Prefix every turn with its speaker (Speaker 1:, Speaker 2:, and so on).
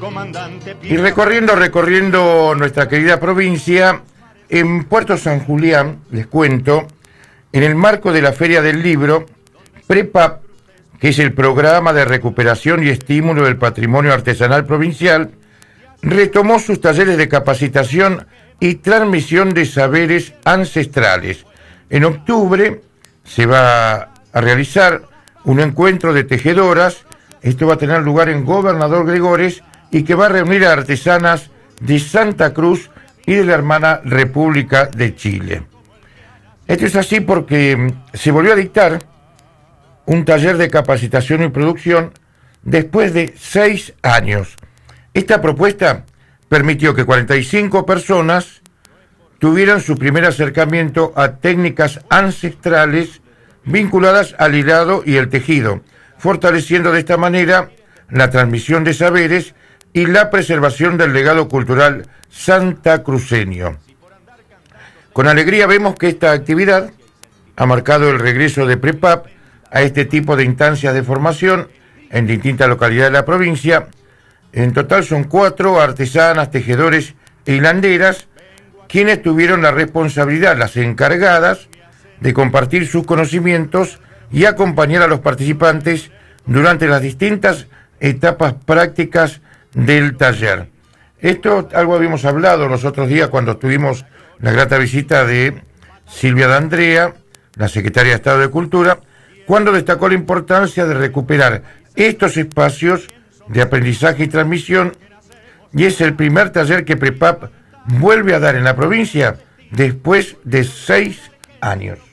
Speaker 1: Y recorriendo nuestra querida provincia, en Puerto San Julián, les cuento, en el marco de la Feria del Libro, PREPAP, que es el Programa de Recuperación y Estímulo del Patrimonio Artesanal Provincial, retomó sus talleres de capacitación y transmisión de saberes ancestrales. En octubre se va a realizar un encuentro de tejedoras. Esto va a tener lugar en Gobernador Gregores y que va a reunir a artesanas de Santa Cruz y de la hermana República de Chile. Esto es así porque se volvió a dictar un taller de capacitación y producción después de 6 años. Esta propuesta permitió que 45 personas tuvieran su primer acercamiento a técnicas ancestrales vinculadas al hilado y el tejido, fortaleciendo de esta manera la transmisión de saberes y la preservación del legado cultural santacruceño. Con alegría vemos que esta actividad ha marcado el regreso de PREPAP a este tipo de instancias de formación en distintas localidades de la provincia. En total son 4 artesanas, tejedores e hilanderas quienes tuvieron la responsabilidad, las encargadas, de compartir sus conocimientos y acompañar a los participantes durante las distintas etapas prácticas del taller. Esto algo habíamos hablado los otros días cuando tuvimos la grata visita de Silvia D'Andrea, la secretaria de Estado de Cultura, cuando destacó la importancia de recuperar estos espacios de aprendizaje y transmisión, y es el primer taller que PREPAP vuelve a dar en la provincia después de 6 años.